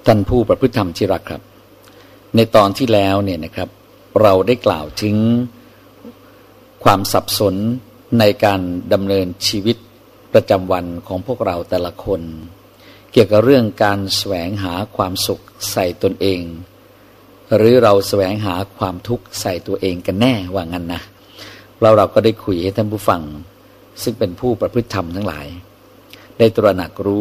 ท่านผู้ประพฤติธรรมที่รักครับในตอนที่แล้วเนี่ยนะครับเราได้กล่าวถึงความสับสนในการดำเนินชีวิตประจำวันของพวกเราแต่ละคนเกี่ยวกับเรื่องการแสวงหาความสุขใส่ตนเองหรือเราแสวงหาความทุกข์ใส่ตัวเองกันแน่ว่างั้นนะเราก็ได้คุยให้ท่านผู้ฟังซึ่งเป็นผู้ประพฤติธรรมทั้งหลายได้ตระหนักรู้